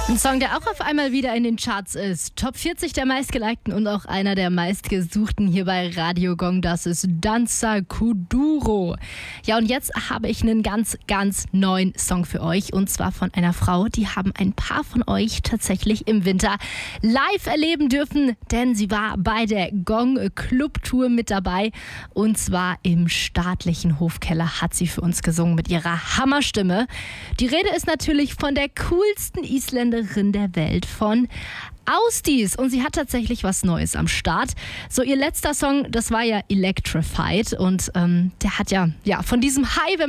Ein Song, der auch auf einmal wieder in den Charts ist. Top 40 der meistgelikten und auch einer der meistgesuchten hier bei Radio Gong. Das ist Danza Kuduro. Ja, und jetzt habe ich einen ganz, ganz neuen Song für euch. Und zwar von einer Frau, die haben ein paar von euch tatsächlich im Winter live erleben dürfen. Denn sie war bei der Gong Club Tour mit dabei. Und zwar im staatlichen Hofkeller hat sie für uns gesungen mit ihrer Hammerstimme. Die Rede ist natürlich von der coolsten Isländerin der Welt, von Ásdís, und sie hat tatsächlich was Neues am Start. So, ihr letzter Song, das war ja Electrified, und der hat ja von diesem High, wenn